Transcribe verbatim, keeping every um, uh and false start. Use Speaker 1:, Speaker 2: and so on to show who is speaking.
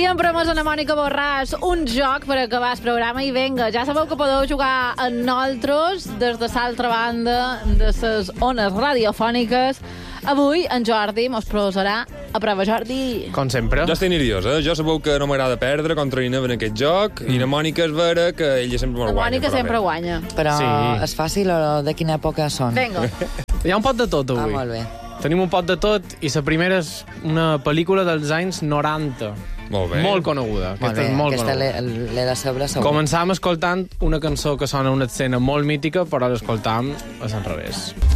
Speaker 1: Havíem promès a la Mònica Borràs un joc per acabar el programa i vinga, ja sabeu que podeu jugar amb nosaltres des de l'altra banda de les ones radiofòniques. Avui en Jordi mos posarà a prova. Jordi.
Speaker 2: Com sempre.
Speaker 3: Jo estic nerviós, eh? Jo sabeu que no m'agrada perdre contra l'Ineva en aquest joc mm. i la Mònica és vera que ella sempre me'l
Speaker 1: guanya.
Speaker 3: La
Speaker 1: Mònica sempre bé. guanya.
Speaker 4: Però
Speaker 2: Sí.
Speaker 4: és fàcil o de quina època són?
Speaker 1: Vinga.
Speaker 2: Hi ha un pot de tot
Speaker 4: Ah,
Speaker 2: avui.
Speaker 4: molt bé.
Speaker 2: Tenim un pot de tot i la primera és una pel·lícula dels anys noranta.
Speaker 3: Molt bé.
Speaker 2: Molt coneguda.
Speaker 4: Molt
Speaker 2: Aquesta
Speaker 4: bé,
Speaker 2: és molt
Speaker 4: aquesta
Speaker 2: coneguda.
Speaker 4: l'he l'he de saber segur.
Speaker 2: Començàvem escoltant una cançó que sona una escena molt mítica, però l'escoltàvem a l'enrevés.